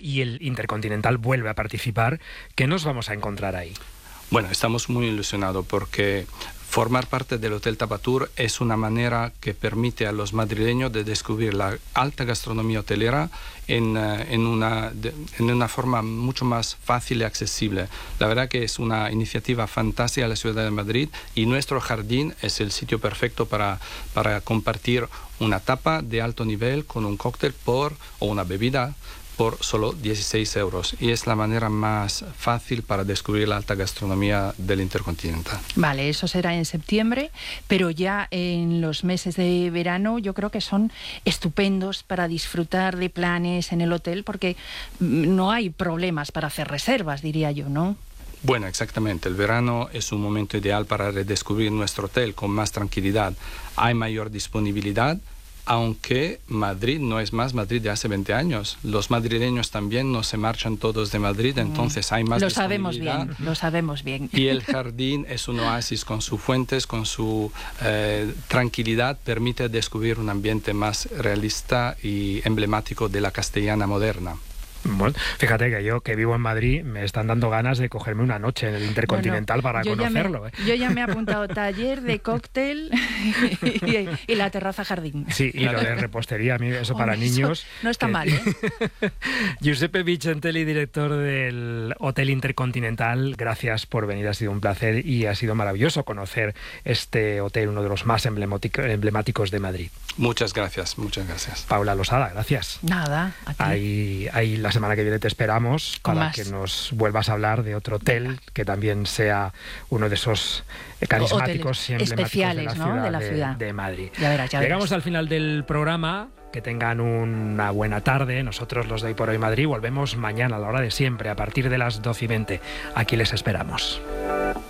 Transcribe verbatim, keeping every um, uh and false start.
y el Intercontinental vuelve a participar. ¿Qué nos vamos a encontrar ahí? Bueno, estamos muy ilusionados porque formar parte del Hotel Tapatur es una manera que permite a los madrileños de descubrir la alta gastronomía hotelera en, en, una, de, en una forma mucho más fácil y accesible. La verdad que es una iniciativa fantástica de la ciudad de Madrid y nuestro jardín es el sitio perfecto para, para compartir una tapa de alto nivel con un cóctel por, o una bebida por solo dieciséis euros. Y es la manera más fácil para descubrir la alta gastronomía del Intercontinental. Vale, eso será en septiembre, pero ya en los meses de verano yo creo que son estupendos para disfrutar de planes en el hotel, porque no hay problemas para hacer reservas, diría yo, ¿no? Bueno, exactamente. El verano es un momento ideal para redescubrir nuestro hotel con más tranquilidad. Hay mayor disponibilidad, aunque Madrid no es más Madrid de hace veinte años. Los madrileños también no se marchan todos de Madrid, entonces hay más lo disponibilidad. Sabemos bien, lo sabemos bien. Y el jardín es un oasis con sus fuentes, con su eh, tranquilidad, permite descubrir un ambiente más realista y emblemático de la castellana moderna. Bueno, fíjate que yo, que vivo en Madrid, me están dando ganas de cogerme una noche en el Intercontinental bueno, para yo conocerlo. Ya me, ¿eh? Yo ya me he apuntado taller de cóctel y, y la terraza jardín. Sí, y lo de repostería, a mí eso oh, para niños. Eso no está que... mal, ¿eh? Giuseppe Vicentelli, director del Hotel Intercontinental, gracias por venir, ha sido un placer y ha sido maravilloso conocer este hotel, uno de los más emblemáticos de Madrid. Muchas gracias, muchas gracias. Paula Losada, gracias. Nada, a ti. Ahí, ahí la semana que viene te esperamos para más. que nos vuelvas a hablar de otro hotel Venga. que también sea uno de esos carismáticos y emblemáticos especiales, de la ¿no? ciudad, de, la ciudad. De, de Madrid. Ya verás, ya Llegamos verás. al final del programa. Que tengan una buena tarde. Nosotros, los de Hoy por Hoy Madrid, volvemos mañana a la hora de siempre, a partir de las doce y veinte. Aquí les esperamos.